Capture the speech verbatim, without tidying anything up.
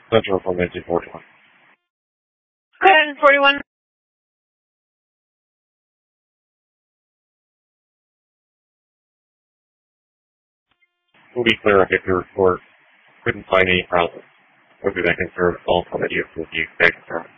Central from nineteen forty-one. Go ahead, forty-one. To be clear, I think the report couldn't find any problems. Whether that concern solved already with the exact term.